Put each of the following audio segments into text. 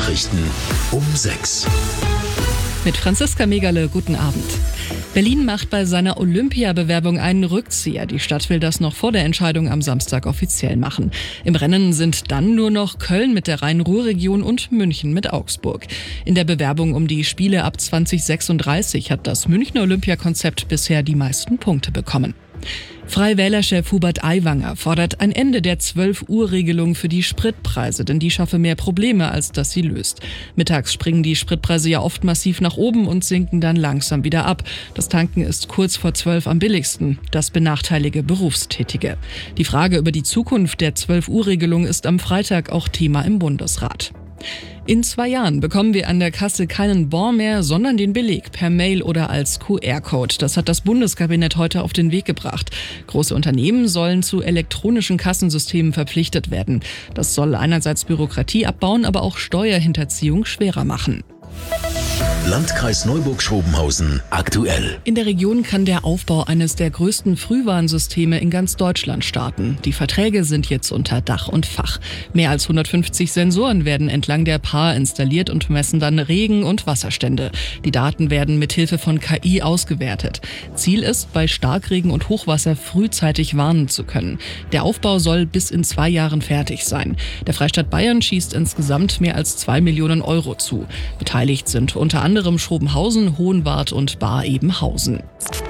Nachrichten um 6. Mit Franziska Megerle, guten Abend. Berlin macht bei seiner Olympiabewerbung einen Rückzieher. Die Stadt will das noch vor der Entscheidung am Samstag offiziell machen. Im Rennen sind dann nur noch Köln mit der Rhein-Ruhr-Region und München mit Augsburg. In der Bewerbung um die Spiele ab 2036 hat das Münchner Olympiakonzept bisher die meisten Punkte bekommen. Freie-Wähler-Chef Hubert Aiwanger fordert ein Ende der 12-Uhr-Regelung für die Spritpreise, denn die schaffe mehr Probleme, als dass sie löst. Mittags springen die Spritpreise ja oft massiv nach oben und sinken dann langsam wieder ab. Das Tanken ist kurz vor 12 am billigsten. Das benachteilige Berufstätige. Die Frage über die Zukunft der 12-Uhr-Regelung ist am Freitag auch Thema im Bundesrat. In 2 Jahren bekommen wir an der Kasse keinen Bon mehr, sondern den Beleg per Mail oder als QR-Code. Das hat das Bundeskabinett heute auf den Weg gebracht. Große Unternehmen sollen zu elektronischen Kassensystemen verpflichtet werden. Das soll einerseits Bürokratie abbauen, aber auch Steuerhinterziehung schwerer machen. Landkreis Neuburg-Schrobenhausen aktuell. In der Region kann der Aufbau eines der größten Frühwarnsysteme in ganz Deutschland starten. Die Verträge sind jetzt unter Dach und Fach. Mehr als 150 Sensoren werden entlang der Paar installiert und messen dann Regen- und Wasserstände. Die Daten werden mit Hilfe von KI ausgewertet. Ziel ist, bei Starkregen und Hochwasser frühzeitig warnen zu können. Der Aufbau soll bis in 2 Jahren fertig sein. Der Freistaat Bayern schießt insgesamt mehr als 2 Millionen Euro zu. Beteiligt sind unter anderem Schrobenhausen, Hohenwart und Bar-Ebenhausen.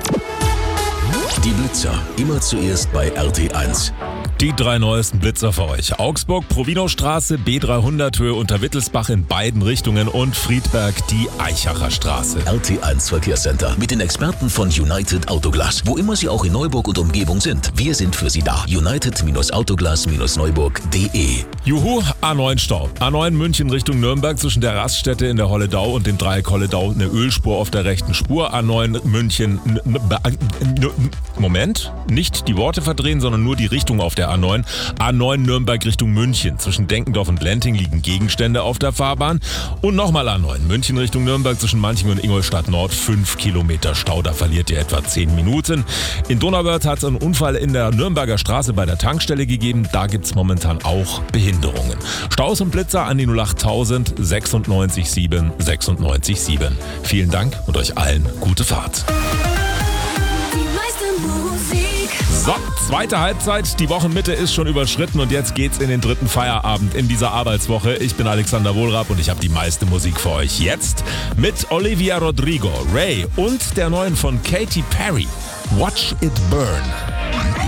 Die Blitzer, immer zuerst bei RT1. Die 3 neuesten Blitzer für euch. Augsburg, Provinostraße, B300 Höhe unter Wittelsbach in beiden Richtungen und Friedberg, die Eichacher Straße. RT1 Verkehrscenter mit den Experten von United Autoglas. Wo immer Sie auch in Neuburg und Umgebung sind, wir sind für Sie da. United-Autoglas-Neuburg.de. Juhu, A9 Stau. A9 München Richtung Nürnberg zwischen der Raststätte in der Holledau und dem Dreieck Holledau eine Ölspur auf der rechten Spur. A9 München... Moment, nicht die Worte verdrehen, sondern nur die Richtung auf der A9. A9 Nürnberg Richtung München. Zwischen Denkendorf und Lenting liegen Gegenstände auf der Fahrbahn. Und nochmal A9 München Richtung Nürnberg zwischen Manching und Ingolstadt Nord. 5 Kilometer Stau, da verliert ihr etwa 10 Minuten. In Donauwörth hat es einen Unfall in der Nürnberger Straße bei der Tankstelle gegeben. Da gibt es momentan auch Behinderungen. Staus und Blitzer an die 08000 96 7 96 7. Vielen Dank und euch allen gute Fahrt. So, zweite Halbzeit, die Wochenmitte ist schon überschritten und jetzt geht's in den 3. Feierabend in dieser Arbeitswoche. Ich bin Alexander Wohlrab und ich habe die meiste Musik für euch jetzt mit Olivia Rodrigo, Ray und der neuen von Katy Perry, Watch It Burn.